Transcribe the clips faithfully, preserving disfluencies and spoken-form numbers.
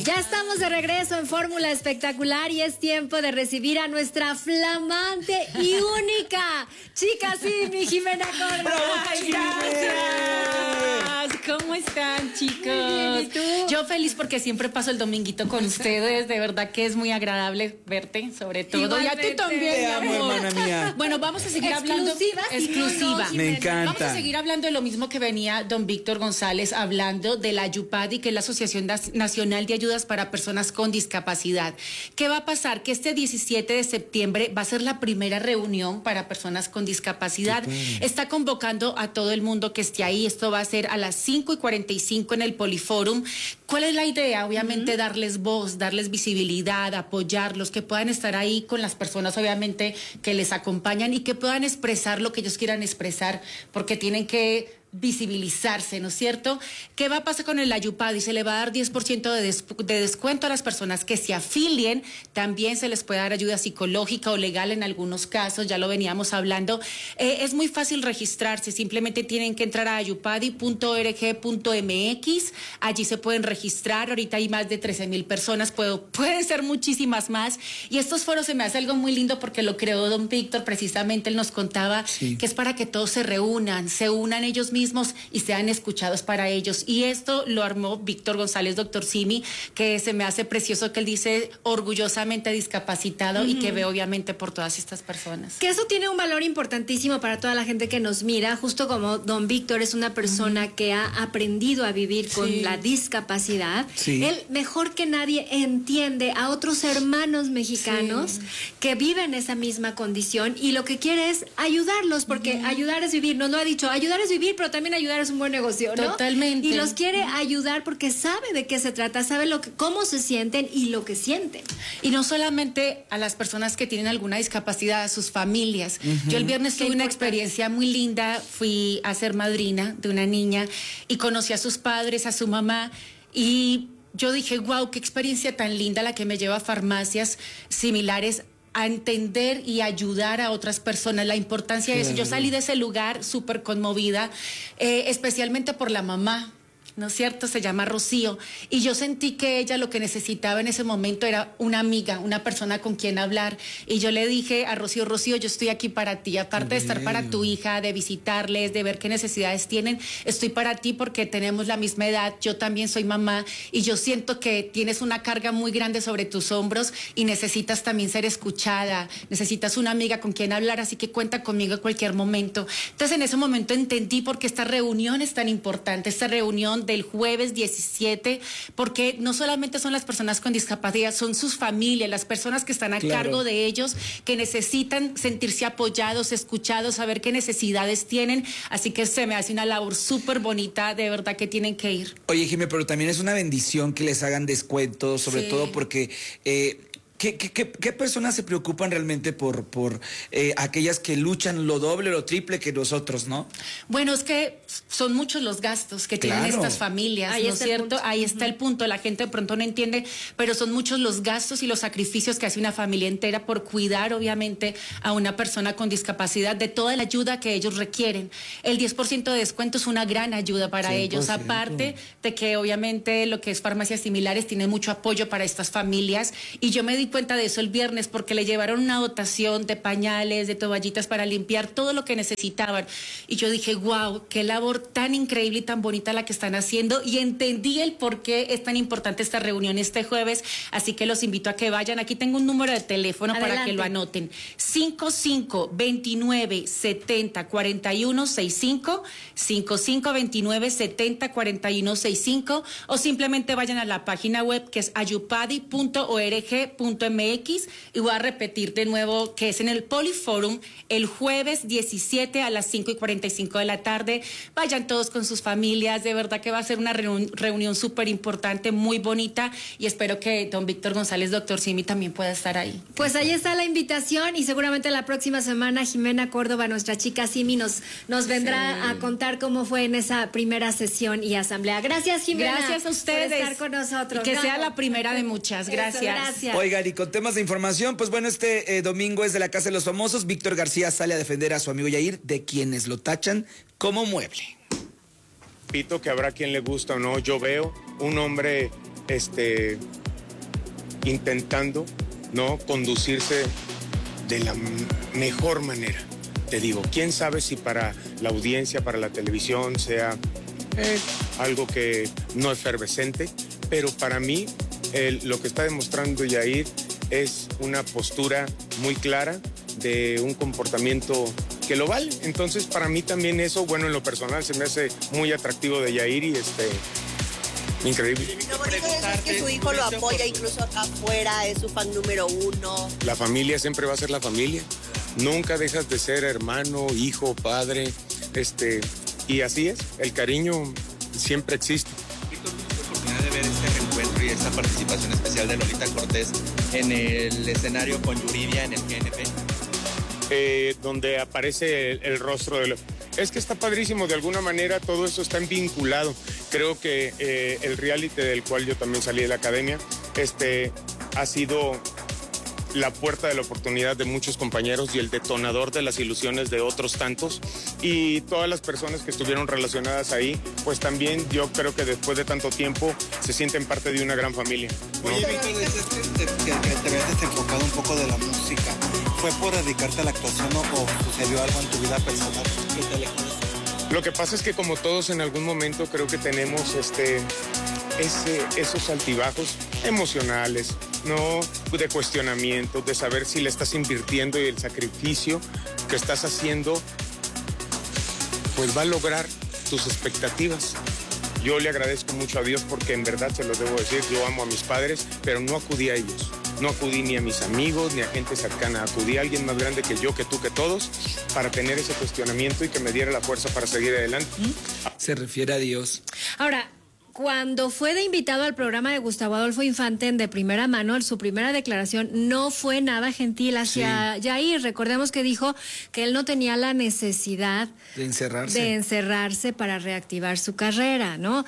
Ya estamos de regreso en Fórmula Espectacular y es tiempo de recibir a nuestra flamante y única chica Simi, Jimena Córdoba. ¡Ay, gracias! ¿Cómo están, chicos? Muy bien, ¿y tú? Yo feliz porque siempre paso el dominguito con ustedes. De verdad que es muy agradable verte, sobre todo. Igualmente. Y a ti también, Te mi amo, amor. hermana mía. Bueno, vamos a seguir hablando. Exclusiva, sí, Exclusiva. no, no, Me Jimena. encanta. Vamos a seguir hablando de lo mismo que venía don Víctor González hablando de la Ayupadi, que es la Asociación Nacional de Ayudas para Personas con Discapacidad. ¿Qué va a pasar? Que este diecisiete de septiembre va a ser la primera reunión para personas con discapacidad. Está convocando a todo el mundo que esté ahí. Esto va a ser a las cinco y cuarenta y cinco en el Poliforum. ¿Cuál es la idea? Obviamente uh-huh. darles voz, darles visibilidad, apoyarlos, que puedan estar ahí con las personas, obviamente, que les acompañan y que puedan expresar lo que ellos quieran expresar, porque tienen que visibilizarse, ¿no es cierto? ¿Qué va a pasar con el Ayupadi? Se le va a dar diez por ciento de, des de descuento a las personas que se afilien. También se les puede dar ayuda psicológica o legal en algunos casos, ya lo veníamos hablando. Eh, es muy fácil registrarse, simplemente tienen que entrar a ayupadi punto org punto mx, allí se pueden registrar. Ahorita hay más de trece mil personas, puedo, pueden ser muchísimas más. Y estos foros se me hace algo muy lindo porque lo creó don Víctor, precisamente él nos contaba sí. que es para que todos se reúnan, se unan ellos mismos y sean escuchados para ellos. Y esto lo armó Víctor González, doctor Simi, que se me hace precioso que él dice orgullosamente discapacitado uh-huh. y que ve obviamente por todas estas personas. Que eso tiene un valor importantísimo para toda la gente que nos mira, justo como don Víctor es una persona uh-huh. que ha aprendido a vivir con sí. la discapacidad. Sí. Él mejor que nadie entiende a otros hermanos mexicanos sí. que viven esa misma condición y lo que quiere es ayudarlos, porque uh-huh. ayudar es vivir, nos lo ha dicho, ayudar es vivir, pero también ayudar es un buen negocio, ¿no? Totalmente. Y los quiere ayudar porque sabe de qué se trata, sabe lo que, cómo se sienten y lo que sienten. Y no solamente a las personas que tienen alguna discapacidad, a sus familias. Uh-huh. Yo el viernes tuve una experiencia muy linda, fui a ser madrina de una niña y conocí a sus padres, a su mamá, y yo dije, wow, qué experiencia tan linda la que me lleva a farmacias similares a entender y ayudar a otras personas, la importancia claro. de eso. Yo salí de ese lugar súper conmovida, eh, especialmente por la mamá, ¿no es cierto? Se llama Rocío, y yo sentí que ella lo que necesitaba en ese momento era una amiga, una persona con quien hablar, y yo le dije a Rocío, Rocío, yo estoy aquí para ti, aparte de estar para tu hija, de visitarles, de ver qué necesidades tienen, estoy para ti porque tenemos la misma edad, yo también soy mamá, y yo siento que tienes una carga muy grande sobre tus hombros y necesitas también ser escuchada, necesitas una amiga con quien hablar, así que cuenta conmigo en cualquier momento. Entonces en ese momento entendí por qué esta reunión es tan importante, esta reunión del jueves diecisiete, porque no solamente son las personas con discapacidad, son sus familias, las personas que están a claro. cargo de ellos, que necesitan sentirse apoyados, escuchados, saber qué necesidades tienen, así que se me hace una labor súper bonita, de verdad que tienen que ir. Oye, Jimé, pero también es una bendición que les hagan descuentos, sobre sí. todo porque... Eh, ¿Qué, qué, qué, ¿Qué personas se preocupan realmente por, por eh, aquellas que luchan lo doble o lo triple que nosotros, no? Bueno, es que son muchos los gastos que claro. tienen estas familias, Ahí ¿no es cierto? Ahí está uh-huh. el punto, la gente de pronto no entiende, pero son muchos los gastos y los sacrificios que hace una familia entera por cuidar, obviamente, a una persona con discapacidad, de toda la ayuda que ellos requieren. El diez por ciento de descuento es una gran ayuda para cien por ciento. Ellos, aparte de que obviamente lo que es farmacias similares tiene mucho apoyo para estas familias, y yo me di cuenta de eso el viernes porque le llevaron una dotación de pañales, de toallitas para limpiar, todo lo que necesitaban, y yo dije, wow, qué labor tan increíble y tan bonita la que están haciendo, y entendí el por qué es tan importante esta reunión este jueves, así que los invito a que vayan. Aquí tengo un número de teléfono Adelante. Para que lo anoten, cinco cinco dos nueve siete cero cuatro uno seis cinco, cinco cinco dos nueve siete cero cuatro uno seis cinco, o simplemente vayan a la página web que es ayupadi punto org punto mx, y voy a repetir de nuevo que es en el Poliforum el jueves diecisiete a las cinco y cuarenta y cinco de la tarde. Vayan todos con sus familias, de verdad que va a ser una reun reunión súper importante, muy bonita, y espero que don Víctor González, doctor Simi, también pueda estar ahí. Pues ahí está la invitación, y seguramente la próxima semana Jimena Córdoba, nuestra chica Simi, nos, nos vendrá sí. a contar cómo fue en esa primera sesión y asamblea. Gracias, Jimena. Gracias a ustedes por estar con nosotros. Y que no. sea la primera de muchas. Gracias. Eso, gracias. Oigan, y con temas de información, pues bueno, este eh, domingo es de la Casa de los Famosos. Víctor García sale a defender a su amigo Yair de quienes lo tachan como mueble. Repito que habrá quien le gusta o no. Yo veo un hombre este, intentando, ¿no?, conducirse de la mejor manera. Te digo, quién sabe si para la audiencia, para la televisión, sea eh, algo que no efervescente, pero para mí el, lo que está demostrando Yair es una postura muy clara de un comportamiento que lo vale. Entonces, para mí también eso, bueno, en lo personal se me hace muy atractivo de Yair y este, increíble. Lo bonito es que su hijo lo apoya incluso acá afuera, es su fan número uno. La familia siempre va a ser la familia. Nunca dejas de ser hermano, hijo, padre, este, y así es, el cariño siempre existe. Víctor, ¿tuviste la oportunidad de ver este reencuentro y esta participación especial de Lolita Cortés en el escenario con Yuridia en el G N P? Eh, donde aparece el, el rostro de... Lo... Es que está padrísimo, de alguna manera todo eso está vinculado. Creo que eh, el reality del cual yo también salí de la academia, este, ha sido la puerta de la oportunidad de muchos compañeros y el detonador de las ilusiones de otros tantos. Y todas las personas que estuvieron relacionadas ahí, pues también yo creo que después de tanto tiempo se sienten parte de una gran familia, ¿no? Oye, Víctor, decías que te, que, que te habías desenfocado un poco de la música. ¿Fue por dedicarte a la actuación o, o sucedió algo en tu vida personal que te alejó de eso? Lo que pasa es que como todos en algún momento creo que tenemos este, ese, esos altibajos emocionales, ¿no?, de cuestionamiento, de saber si le estás invirtiendo y el sacrificio que estás haciendo pues va a lograr tus expectativas. Yo le agradezco mucho a Dios porque en verdad se lo debo decir, yo amo a mis padres, pero no acudí a ellos. No acudí ni a mis amigos, ni a gente cercana. Acudí a alguien más grande que yo, que tú, que todos, para tener ese cuestionamiento y que me diera la fuerza para seguir adelante. Se refiere a Dios. Ahora, cuando fue de invitado al programa de Gustavo Adolfo Infante en De Primera Mano, en su primera declaración no fue nada gentil hacia sí. Yair. Recordemos que dijo que él no tenía la necesidad de encerrarse. de encerrarse para reactivar su carrera, ¿no?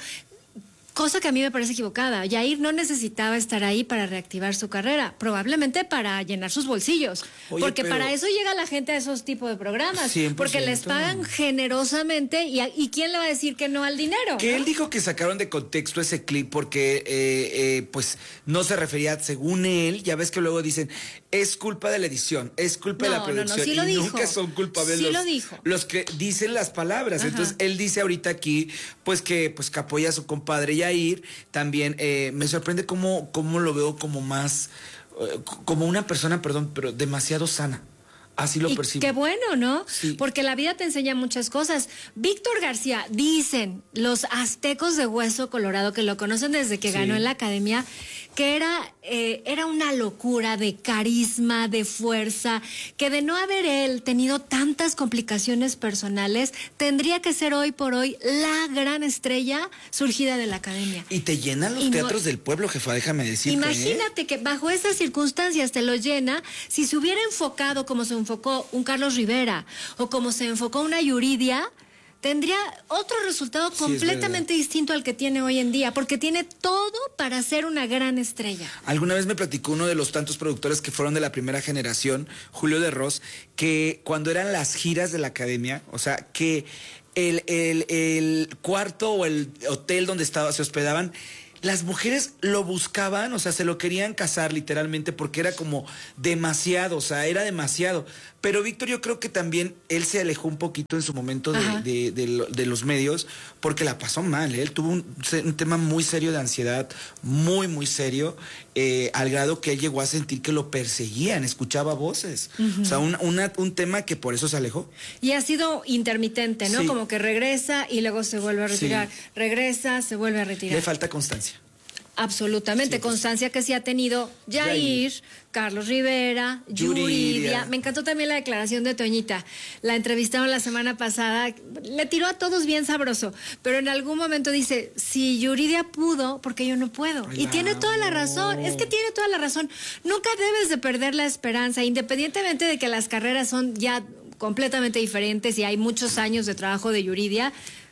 Cosa que a mí me parece equivocada. Yair no necesitaba estar ahí para reactivar su carrera, probablemente para llenar sus bolsillos. Oye, porque pero... para eso llega la gente a esos tipos de programas. cien por ciento. Porque les pagan generosamente y, y ¿quién le va a decir que no al dinero? Que ¿no? él dijo que sacaron de contexto ese clip porque eh, eh, pues no se refería, según él, ya ves que luego dicen, es culpa de la edición, es culpa no, de la producción. No, no, sí y lo dijo. Nunca son culpables sí los, lo dijo. los que dicen las palabras. Ajá. Entonces él dice ahorita aquí pues que, pues, que apoya a su compadre Yair. También eh, me sorprende cómo, cómo lo veo como más, eh, como una persona, perdón, pero demasiado sana. Así lo y percibo. Qué bueno, ¿no? Sí. Porque la vida te enseña muchas cosas. Víctor García, dicen los aztecos de Hueso Colorado, que lo conocen desde que sí. ganó en la academia, que era, eh, era una locura de carisma, de fuerza, que de no haber él tenido tantas complicaciones personales, tendría que ser hoy por hoy la gran estrella surgida de la academia. Y te llenan los y teatros no, del pueblo, jefa, déjame decirte. Imagínate ¿eh? que bajo esas circunstancias te lo llena, si se hubiera enfocado como se enfocó un Carlos Rivera o como se enfocó una Yuridia, tendría otro resultado sí, completamente distinto al que tiene hoy en día, porque tiene todo para ser una gran estrella. Alguna vez me platicó uno de los tantos productores que fueron de la primera generación, Julio de Ros, que cuando eran las giras de la academia, o sea, que el, el, el cuarto o el hotel donde estaba, se hospedaban, las mujeres lo buscaban, o sea, se lo querían casar literalmente porque era como demasiado, o sea, era demasiado. Pero Víctor, yo creo que también él se alejó un poquito en su momento de, de, de, de los medios porque la pasó mal, ¿eh? Él tuvo un, un tema muy serio de ansiedad, muy, muy serio, eh, al grado que él llegó a sentir que lo perseguían, escuchaba voces. Uh-huh. O sea, un, una, un tema que por eso se alejó. Y ha sido intermitente, ¿no? Sí. Como que regresa y luego se vuelve a retirar. Sí. Regresa, se vuelve a retirar. Le falta constancia. Absolutamente, sí, pues, constancia que sí ha tenido Yair, Yair. Carlos Rivera, Yuridia. Yuridia. Me encantó también la declaración de Toñita. La entrevistaron la semana pasada, le tiró a todos bien sabroso, pero en algún momento dice, si Yuridia pudo, porque yo no puedo. Ay, y tiene toda la razón, es que tiene toda la razón. Nunca debes de perder la esperanza, independientemente de que las carreras son ya completamente diferentes y hay muchos años de trabajo de Yuridia.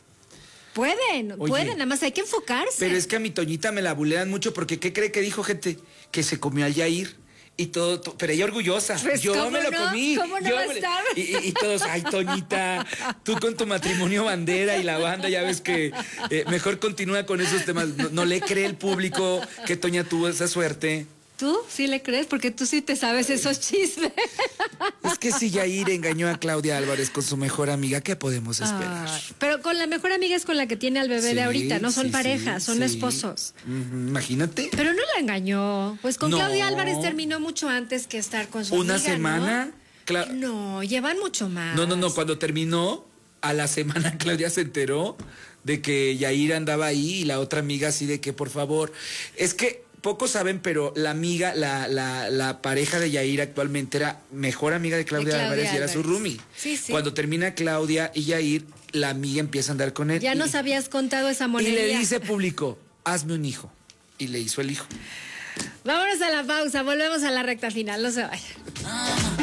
Pueden, Oye, pueden, nada más hay que enfocarse. Pero es que a mi Toñita me la bulean mucho porque ¿qué cree que dijo, gente? Que se comió al Yair. Y todo, to- pero ella orgullosa. Pues, yo ¿cómo me lo no? comí. ¿Cómo no yo va a me- estar? Y, y- y todos, ay, Toñita, tú con tu matrimonio bandera y la banda, ya ves que eh, mejor continúa con esos temas. No, no le cree el público que Toña tuvo esa suerte. ¿Tú sí le crees? Porque tú sí te sabes esos chismes. Es que si Yair engañó a Claudia Álvarez con su mejor amiga, ¿qué podemos esperar? Ay, pero con la mejor amiga es con la que tiene al bebé Sí, de ahorita, no son sí, pareja, sí, son sí. esposos. Ujú, imagínate. Pero no la engañó. Pues con No. Claudia Álvarez terminó mucho antes que estar con su ¿Una amiga, ¿no? semana? Cla- No, llevan mucho más. No, no, no, cuando terminó, a la semana Claudia se enteró de que Yair andaba ahí y la otra amiga así de que, por favor, es que pocos saben, pero la amiga, la, la, la pareja de Yair actualmente era mejor amiga de Claudia, De Claudia Álvarez y era su Álvarez. roomie. Sí, sí. Cuando termina Claudia y Yair, la amiga empieza a andar con él. Ya y, nos habías contado esa y monería. le dice público, hazme un hijo. Y le hizo el hijo. Vámonos a la pausa, volvemos a la recta final, no se vayan.